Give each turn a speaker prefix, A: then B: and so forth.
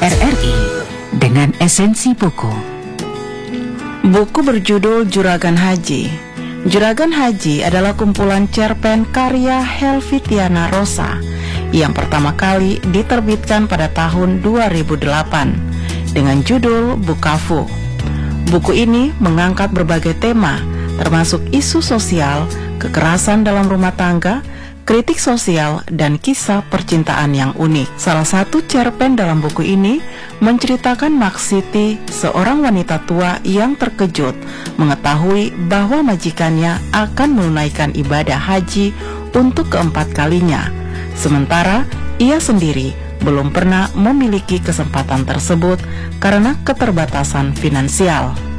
A: RRI dengan esensi buku.
B: Buku berjudul Juragan Haji. Juragan Haji adalah kumpulan cerpen karya Helvitiana Rosa yang pertama kali diterbitkan pada tahun 2008 dengan judul Bukavu. Buku ini mengangkat berbagai tema termasuk isu sosial, kekerasan dalam rumah tangga, kritik sosial, dan kisah percintaan yang unik. Salah satu cerpen dalam buku ini menceritakan Maksiti, seorang wanita tua yang terkejut mengetahui bahwa majikannya akan menunaikan ibadah haji untuk keempat kalinya. Sementara ia sendiri belum pernah memiliki kesempatan tersebut karena keterbatasan finansial.